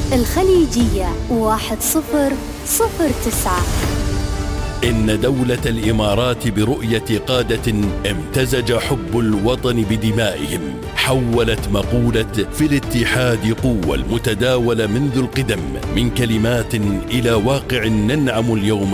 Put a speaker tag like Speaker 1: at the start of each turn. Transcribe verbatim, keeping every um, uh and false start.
Speaker 1: الخليجية واحد صفر صفر تسعة.
Speaker 2: إن دولة الإمارات برؤية قادة امتزج حب الوطن بدمائهم، حولت مقولة في الاتحاد قوة المتداولة منذ القدم من كلمات إلى واقع ننعم اليوم